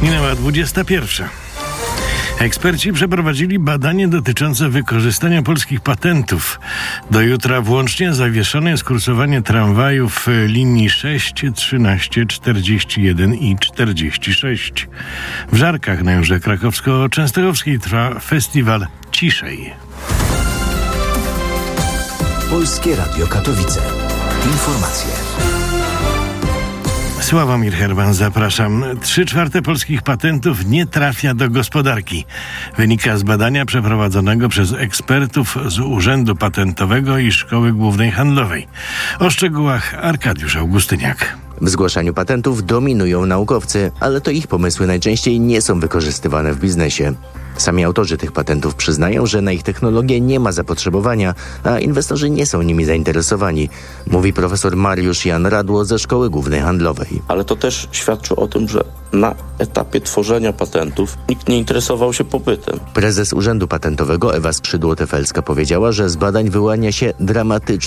Minęła 21. Eksperci przeprowadzili badanie dotyczące wykorzystania polskich patentów. Do jutra włącznie zawieszone jest kursowanie tramwajów linii 6, 13, 41 i 46. W Żarkach na Jurze Krakowsko-Częstochowskiej trwa festiwal Ciszej. Polskie Radio Katowice. Informacje. Sławomir Herman, zapraszam. 3/4 polskich patentów nie trafia do gospodarki. Wynika z badania przeprowadzonego przez ekspertów z Urzędu Patentowego i Szkoły Głównej Handlowej. O szczegółach Arkadiusz Augustyniak. W zgłaszaniu patentów dominują naukowcy, ale to ich pomysły najczęściej nie są wykorzystywane w biznesie. Sami autorzy tych patentów przyznają, że na ich technologię nie ma zapotrzebowania, a inwestorzy nie są nimi zainteresowani, mówi profesor Mariusz Jan Radło ze Szkoły Głównej Handlowej. Ale to też świadczy o tym, że na etapie tworzenia patentów nikt nie interesował się popytem. Prezes Urzędu Patentowego Ewa Skrzydło-Tefelska powiedziała, że z badań wyłania się dramatyczny